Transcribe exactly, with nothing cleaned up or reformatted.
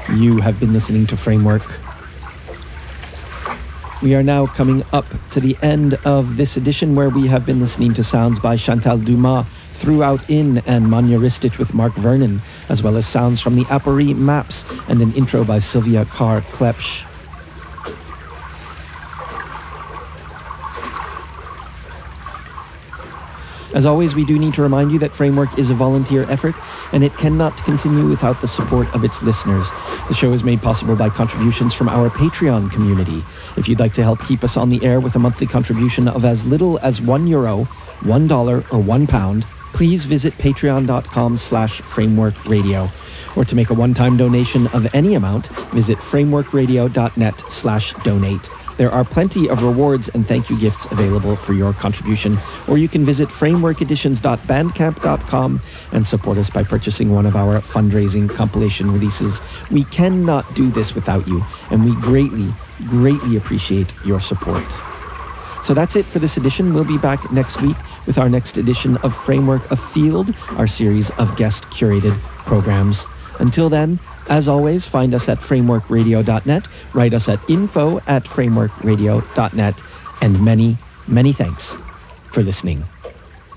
You have been listening to Framework. We are now coming up to the end of this edition, where we have been listening to sounds by Chantal Dumas, Throughout In and Manya Ristich with Mark Vernon, as well as sounds from the Apparie Maps and an intro by Sylvia Carr-Klepsch. As always, we do need to remind you that Framework is a volunteer effort, and it cannot continue without the support of its listeners. The show is made possible by contributions from our Patreon community. If you'd like to help keep us on the air with a monthly contribution of as little as one euro, one dollar, or one pound, please visit patreon.com slash framework radio. Or to make a one-time donation of any amount, visit frameworkradio.net slash donate. There are plenty of rewards and thank you gifts available for your contribution, or you can visit framework editions dot bandcamp dot com and support us by purchasing one of our fundraising compilation releases. We cannot do this without you, and we greatly, greatly appreciate your support. So that's it for this edition. We'll be back next week with our next edition of Framework Afield, our series of guest-curated programs. Until then, as always, find us at framework radio dot net, write us at info at framework radio dot net, and many, many thanks for listening.